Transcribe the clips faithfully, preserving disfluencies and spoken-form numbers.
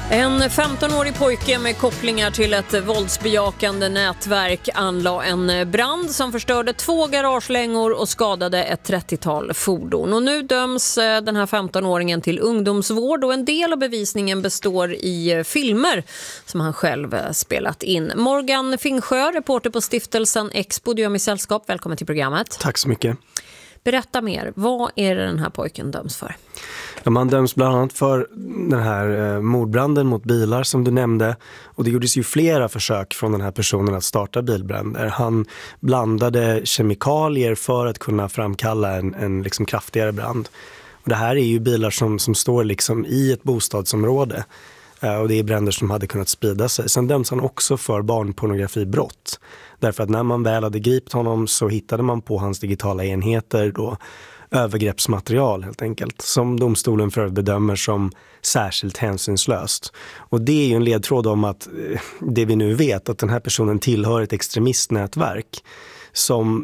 En femtonårig pojke med kopplingar till ett våldsbejakande nätverk anlade en brand som förstörde två garagelängor och skadade ett trettiotal fordon. Och nu döms den här femtonåringen till ungdomsvård och en del av bevisningen består i filmer som han själv spelat in. Morgan Fingsjö, reporter på stiftelsen Expo, du är med sällskap. Välkommen till programmet. Tack så mycket. Berätta mer, vad är det den här pojken döms för? Ja, man döms bland annat för den här eh, mordbranden mot bilar som du nämnde. Och det gjordes ju flera försök från den här personen att starta bilbränder. Han blandade kemikalier för att kunna framkalla en, en liksom kraftigare brand. Och det här är ju bilar som, som står liksom i ett bostadsområde. Eh, och det är bränder som hade kunnat sprida sig. Sen döms han också för barnpornografibrott. Därför att när man väl hade gripit honom så hittade man på hans digitala enheter då övergreppsmaterial helt enkelt, som domstolen för bedömer som särskilt hänsynslöst. Och det är ju en ledtråd om att det vi nu vet, att den här personen tillhör ett extremistnätverk som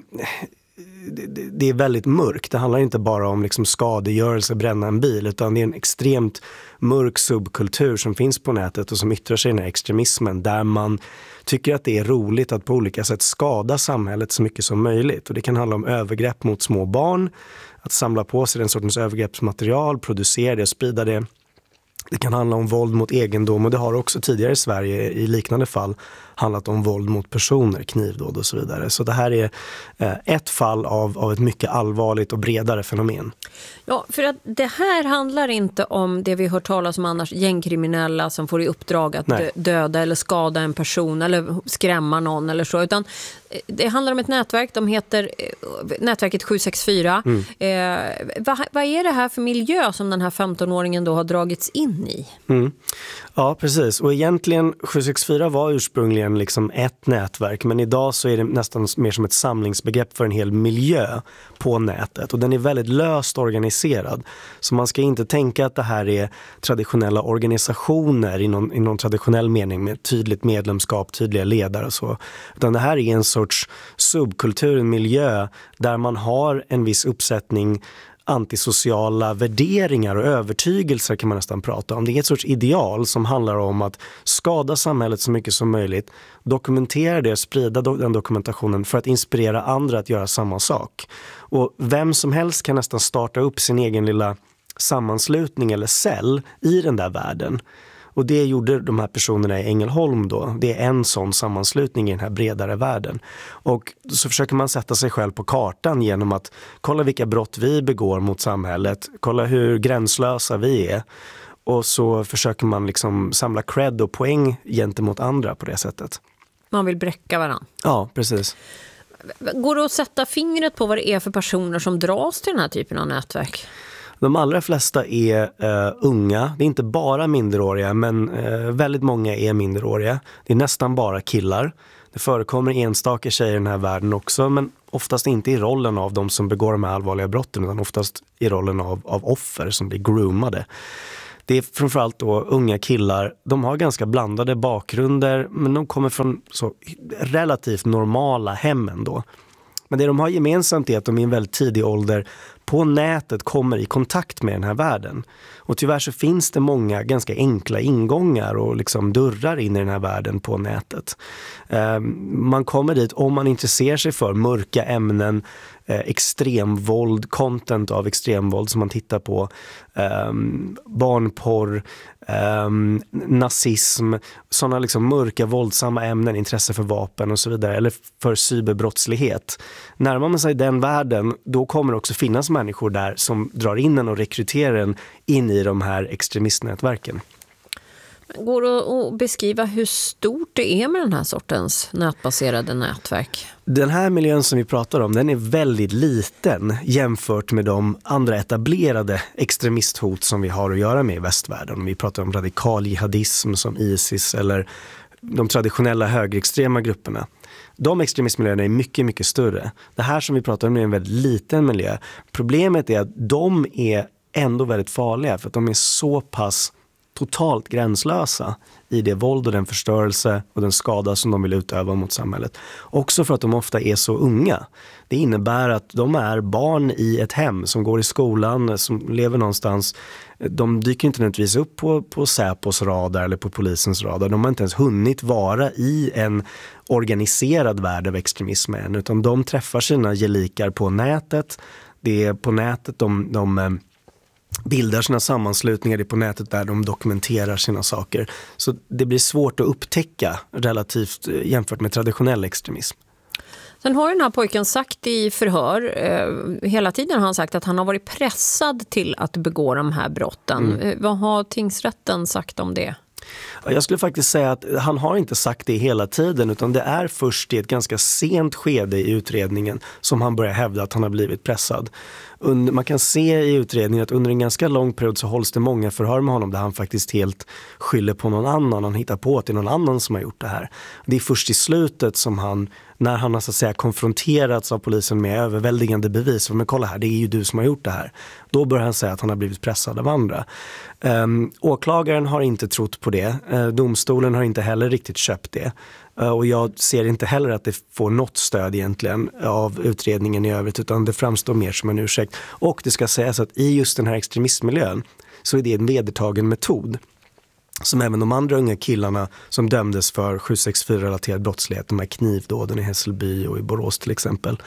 det är väldigt mörkt. Det handlar inte bara om liksom skadegörelse, bränna en bil, utan det är en extremt mörk subkultur som finns på nätet och som yttrar sig i den här extremismen, där man tycker att det är roligt att på olika sätt skada samhället så mycket som möjligt. Och det kan handla om övergrepp mot små barn, att samla på sig den sortens övergreppsmaterial, producera det och sprida det. Det kan handla om våld mot egendom, och det har också tidigare i Sverige i liknande fall handlat om våld mot personer, knivdåd och så vidare. Så det här är eh, ett fall av, av ett mycket allvarligt och bredare fenomen. Ja, för att det här handlar inte om det vi hör talas om annars, gängkriminella som får i uppdrag att Nej. döda eller skada en person eller skrämma någon eller så, utan det handlar om ett nätverk, de heter nätverket sju sex fyra. Mm. Eh, vad, vad är det här för miljö som den här femtonåringen då har dragits in i? Mm. Ja, precis. Och egentligen sju sex fyra var ursprungligen liksom ett nätverk, men idag så är det nästan mer som ett samlingsbegrepp för en hel miljö på nätet, och den är väldigt löst organiserad. Så man ska inte tänka att det här är traditionella organisationer i någon, i någon traditionell mening med tydligt medlemskap, tydliga ledare och så, utan det här är en sorts subkultur, en miljö där man har en viss uppsättning antisociala värderingar och övertygelser, kan man nästan prata om. Det är ett sorts ideal som handlar om att skada samhället så mycket som möjligt, dokumentera det, sprida den dokumentationen för att inspirera andra att göra samma sak. Och vem som helst kan nästan starta upp sin egen lilla sammanslutning eller cell i den där världen. Och det gjorde de här personerna i Ängelholm då. Det är en sån sammanslutning i den här bredare världen. Och så försöker man sätta sig själv på kartan genom att kolla vilka brott vi begår mot samhället. Kolla hur gränslösa vi är. Och så försöker man liksom samla cred och poäng gentemot andra på det sättet. Man vill bräcka varandra. Ja, precis. Går det att sätta fingret på vad det är för personer som dras till den här typen av nätverk? De allra flesta är uh, unga. Det är inte bara minderåriga, men uh, väldigt många är minderåriga. Det är nästan bara killar. Det förekommer enstaka tjejer i den här världen också, men oftast inte i rollen av de som begår de här allvarliga brotten, utan oftast i rollen av, av offer som blir groomade. Det är framförallt då unga killar. De har ganska blandade bakgrunder, men de kommer från så relativt normala hemmen då. Men det de har gemensamt är att de i en väldigt tidig ålder på nätet kommer i kontakt med den här världen. Och tyvärr så finns det många ganska enkla ingångar och liksom dörrar in i den här världen på nätet. Eh, man kommer dit om man intresserar sig för mörka ämnen, eh, extremvåld, content av extremvåld som man tittar på, eh, barnporr, eh, nazism, sådana liksom mörka våldsamma ämnen, intresse för vapen och så vidare, eller för cyberbrottslighet. Närmar man sig den världen, då kommer det också finnas människor där som drar in en och rekryterar en in i de här extremistnätverken. Går det att beskriva hur stort det är med den här sortens nätbaserade nätverk? Den här miljön som vi pratar om, den är väldigt liten jämfört med de andra etablerade extremisthot som vi har att göra med i västvärlden. Vi pratar om radikal jihadism som ISIS eller de traditionella högerextrema grupperna. De extremistmiljöerna är mycket, mycket större. Det här som vi pratar om är en väldigt liten miljö. Problemet är att de är ändå väldigt farliga för att de är så pass totalt gränslösa i det våld och den förstörelse och den skada som de vill utöva mot samhället. Också för att de ofta är så unga. Det innebär att de är barn i ett hem som går i skolan, som lever någonstans. De dyker inte nödvändigtvis upp på, på Säpos radar eller på polisens radar. De har inte ens hunnit vara i en organiserad värld av extremism än, utan de träffar sina gelikar på nätet. Det är på nätet de, de bildar sina sammanslutningar, det är på nätet där de dokumenterar sina saker. Så det blir svårt att upptäcka relativt jämfört med traditionell extremism. Sen har den här pojken sagt i förhör, eh, hela tiden har han sagt att han har varit pressad till att begå de här brotten. Mm. Eh, vad har tingsrätten sagt om det? Jag skulle faktiskt säga att han har inte sagt det hela tiden, utan det är först i ett ganska sent skede i utredningen som han börjar hävda att han har blivit pressad. Under, man kan se i utredningen att under en ganska lång period så hålls det många förhör med honom där han faktiskt helt skyller på någon annan. Han hittar på att det är någon annan som har gjort det här. Det är först i slutet som han, när han har så att säga konfronterats av polisen med överväldigande bevis, men kolla här, det är ju du som har gjort det här. Då börjar han säga att han har blivit pressad av andra. Um, åklagaren har inte trott på det. Uh, domstolen har inte heller riktigt köpt det. Uh, och jag ser inte heller att det får något stöd egentligen av utredningen i övrigt, utan det framstår mer som en ursäkt. Och det ska sägas att i just den här extremistmiljön så är det en vedertagen metod som även de andra unga killarna som dömdes för sju sex fyra-relaterad brottslighet, de här knivdåden i Hässelby och i Borås till exempel,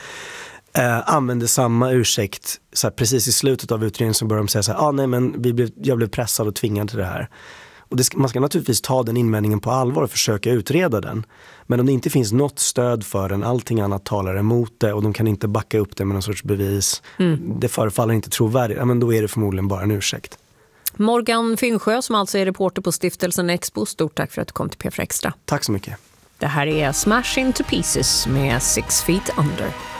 eh, använde samma ursäkt. Så här, precis i slutet av utredningen så började de säga så här, ah, nej men vi blev, jag blev pressad och tvingad till det här. Och det ska, man ska naturligtvis ta den invändningen på allvar och försöka utreda den. Men om det inte finns något stöd för den, allting annat talar emot det och de kan inte backa upp det med någon sorts bevis, mm. det förefaller inte trovärdigt, ja, men då är det förmodligen bara en ursäkt. Morgan Finnsjö som alltså är reporter på Stiftelsen Expo, stort tack för att du kom till P fyra Extra. Tack så mycket. Det här är Smash Into Pieces med Six Feet Under.